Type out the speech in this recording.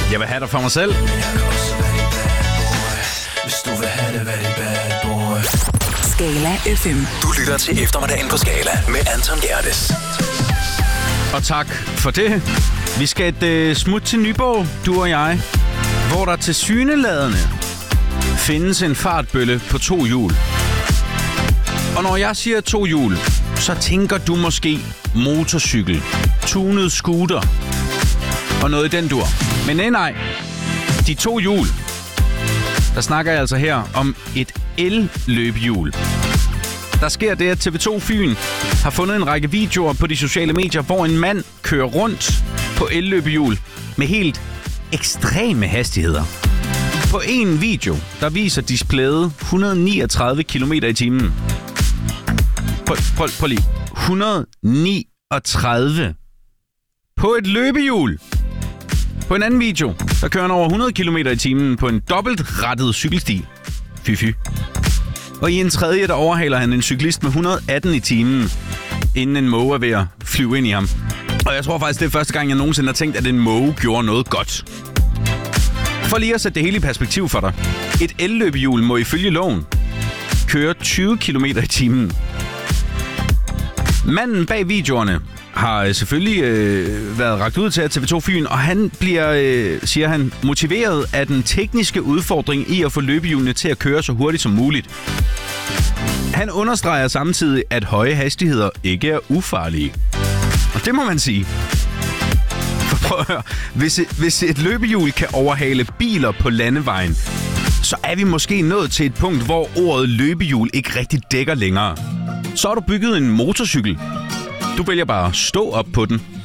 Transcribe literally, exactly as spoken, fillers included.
Jeg vil have dig for mig selv. Hvis du vil have det, vær din bad boy. Skala F M. Du lytter til eftermiddagen på Skala med Anton Gerdes. Og tak for det. Vi skal et øh, smut til Nyborg, du og jeg, hvor der tilsyneladende findes en fartbølle på to hjul. Og når jeg siger to hjul, så tænker du måske motorcykel, tunet scooter og noget i den dur. Men nej, nej. De to hjul, der snakker jeg altså her om et el-løbehjul. Der sker det, at T V to Fyn har fundet en række videoer på de sociale medier, hvor en mand kører rundt på el-løbehjul med helt ekstreme hastigheder. På en video, der viser displayet et hundrede og niogtredive kilometer i timen. Prøv, prøv, prøv lige. et hundrede og niogtredive på et løbehjul. På en anden video, der kører han over hundrede kilometer i timen på en dobbeltrettet cykelsti. Fy fy. Og i en tredje, der overhaler han en cyklist med et hundrede og atten i timen, inden en måge er ved at flyve ind i ham. Og jeg tror faktisk, det er første gang, jeg nogensinde har tænkt, at en måge gjorde noget godt. For lige at sætte det hele i perspektiv for dig. Et elløbehjul må ifølge loven køre tyve kilometer i timen. Manden bag videoerne har selvfølgelig øh, været rakt ud til T V to Fyn, og han bliver, øh, siger han, motiveret af den tekniske udfordring i at få løbehjulene til at køre så hurtigt som muligt. Han understreger samtidig, at høje hastigheder ikke er ufarlige. Og det må man sige. For prøv at høre, hvis et, hvis et løbehjul kan overhale biler på landevejen, så er vi måske nået til et punkt, hvor ordet løbehjul ikke rigtig dækker længere. Så har du bygget en motorcykel. Du vælger bare at stå op på den,